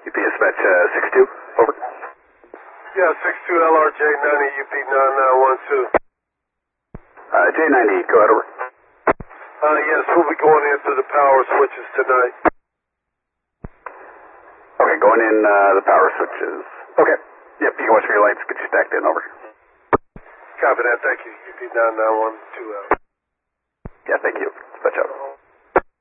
UP dispatch 62, over. Yeah, 62 LRJ 90 UP 9912. J90, go ahead, over. Yes, we'll be going into the power switches tonight. Okay, going in the power switches. Okay. Yep, you can watch for your lights, get you stacked in, over. Copy that, thank you. UP 9912. Yeah, thank you. Dispatch out.